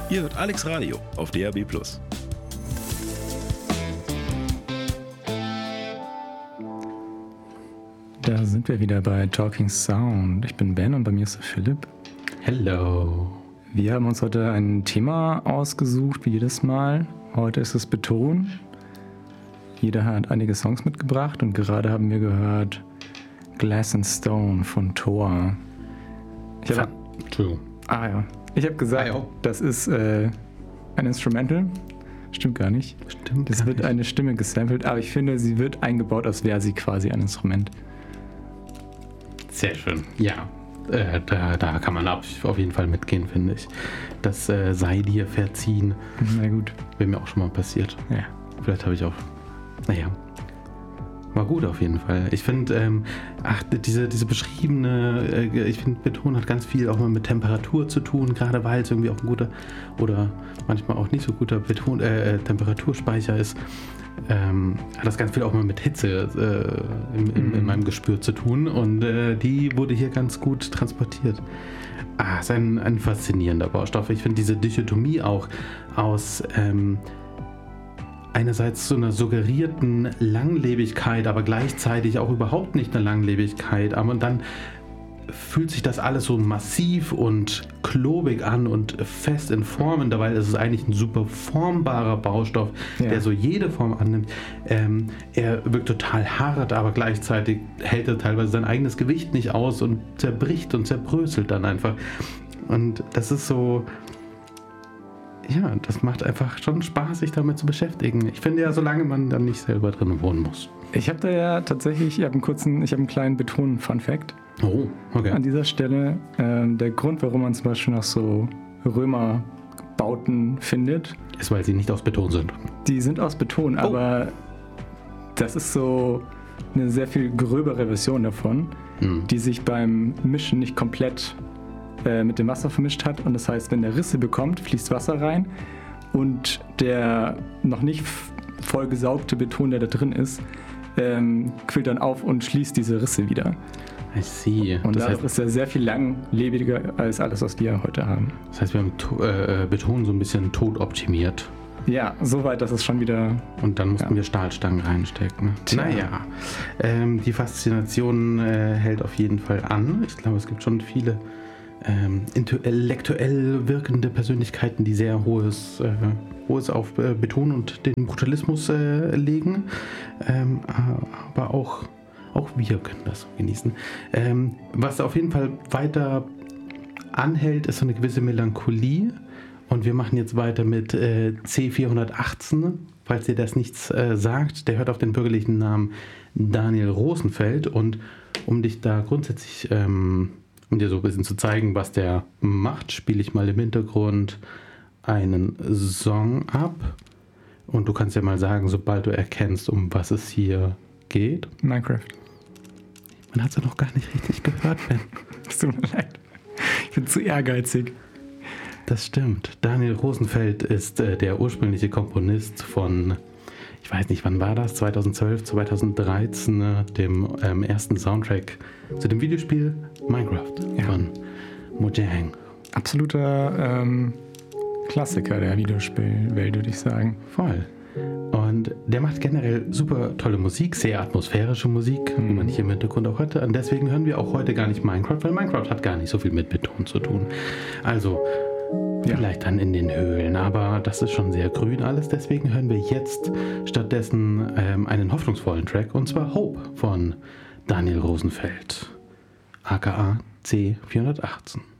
Ihr hört Alex Radio auf DAB+. Da sind wir wieder bei Talking Sound. Ich bin Ben und bei mir ist der Philipp. Hello. Wir haben uns heute ein Thema ausgesucht, wie jedes Mal. Heute ist es Beton. Jeder hat einige Songs mitgebracht und gerade haben wir gehört Glass and Stone von Thor. Entschuldigung. Ich habe gesagt, das ist ein Instrumental. Stimmt gar nicht. Das wird eine Stimme gesampelt, aber ich finde, sie wird eingebaut, als wäre sie quasi ein Instrument. Sehr schön. Ja, da kann man auf jeden Fall mitgehen, finde ich. Das sei dir verziehen. Na gut. Wäre mir auch schon mal passiert. Ja. Vielleicht habe ich auch... Naja. War gut auf jeden Fall. Ich finde, diese beschriebene, ich finde, Beton hat ganz viel auch mal mit Temperatur zu tun, gerade weil es irgendwie auch ein guter oder manchmal auch nicht so guter Temperaturspeicher ist. Hat das ganz viel auch mal mit Hitze in meinem Gespür zu tun und die wurde hier ganz gut transportiert. Ist ein faszinierender Baustoff. Ich finde diese Dichotomie auch aus einerseits so einer suggerierten Langlebigkeit, aber gleichzeitig auch überhaupt nicht eine Langlebigkeit. Aber dann fühlt sich das alles so massiv und klobig an und fest in Formen. Dabei ist es eigentlich ein super formbarer Baustoff, der so jede Form annimmt. Er wirkt total hart, aber gleichzeitig hält er teilweise sein eigenes Gewicht nicht aus und zerbricht und zerbröselt dann einfach. Und das ist so... Ja, das macht einfach schon Spaß, sich damit zu beschäftigen. Ich finde ja, solange man dann nicht selber drin wohnen muss. Ich habe da ja tatsächlich, ich habe einen kleinen Beton-Fun-Fact. Oh, okay. An dieser Stelle, der Grund, warum man zum Beispiel noch so Römerbauten findet, ist, weil sie nicht aus Beton sind. Die sind aus Beton, aber das ist so eine sehr viel gröbere Version davon, die sich beim Mischen nicht komplett mit dem Wasser vermischt hat. Und das heißt, wenn der Risse bekommt, fließt Wasser rein und der noch nicht voll gesaugte Beton, der da drin ist, quillt dann auf und schließt diese Risse wieder. I see. Und dadurch ist er sehr viel langlebiger als alles, was wir heute haben. Das heißt, wir haben Beton so ein bisschen tot optimiert. Ja, soweit, dass es schon wieder... Und dann mussten wir Stahlstangen reinstecken. Naja, die Faszination hält auf jeden Fall an. Ich glaube, es gibt schon viele intellektuell wirkende Persönlichkeiten, die sehr hohes auf Beton und den Brutalismus legen. Aber auch wir können das genießen. Was auf jeden Fall weiter anhält, ist so eine gewisse Melancholie. Und wir machen jetzt weiter mit C418, falls ihr das nichts sagt. Der hört auf den bürgerlichen Namen Daniel Rosenfeld. Und um dich da grundsätzlich... um dir so ein bisschen zu zeigen, was der macht, spiele ich mal im Hintergrund einen Song ab. Und du kannst ja mal sagen, sobald du erkennst, um was es hier geht. Minecraft. Man hat es ja noch gar nicht richtig gehört, Ben. Es tut mir leid. Ich bin zu ehrgeizig. Das stimmt. Daniel Rosenfeld ist der ursprüngliche Komponist von... Ich weiß nicht, wann war das? 2012, 2013, dem ersten Soundtrack zu dem Videospiel Minecraft von Mojang. Absoluter Klassiker der Videospielwelt, würde ich sagen. Voll. Und der macht generell super tolle Musik, sehr atmosphärische Musik, wie man hier im Hintergrund auch hörte. Und deswegen hören wir auch heute gar nicht Minecraft, weil Minecraft hat gar nicht so viel mit Beton zu tun. Also... Vielleicht dann in den Höhlen, aber das ist schon sehr grün alles. Deswegen hören wir jetzt stattdessen einen hoffnungsvollen Track, und zwar Hope von Daniel Rosenfeld, aka C418.